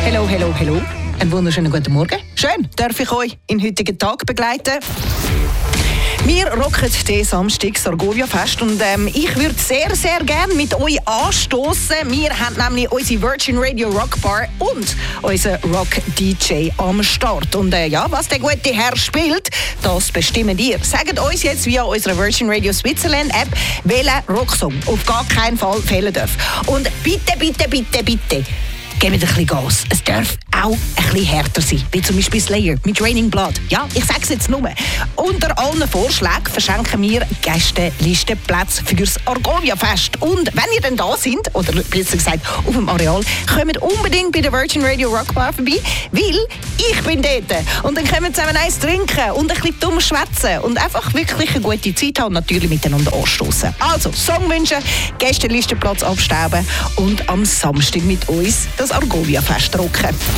Hello. Einen wunderschönen guten Morgen. Schön, darf ich euch in den heutigen Tag begleiten. Wir rocken den Samstag das Argovia-Fest und ich würde sehr, sehr gerne mit euch anstoßen. Wir haben nämlich unsere Virgin Radio Rock Bar und unseren Rock-DJ am Start. Und was der gute Herr spielt, das bestimmen ihr. Sagt uns jetzt via unserer Virgin Radio Switzerland App, welcher Rocksong auf gar keinen Fall fehlen darf. Und bitte, gebt ein bisschen Gas. Es darf auch ein bisschen härter sein, wie zum Beispiel Slayer mit Raining Blood. Ja, ich sage es jetzt nur. Unter allen Vorschlägen verschenken wir Gästelistenplätze für das Argovia-Fest. Und wenn ihr dann da seid, oder besser gesagt auf dem Areal, kommt unbedingt bei der Virgin Radio Rock Bar vorbei, weil ich bin dort. Und dann können wir zusammen eins trinken und ein bisschen dumm schwätzen und einfach wirklich eine gute Zeit haben und natürlich miteinander anstoßen. Also, Songwünsche, Gästelistenplatz abstauben und am Samstag mit uns das Argovia-Fest rocken.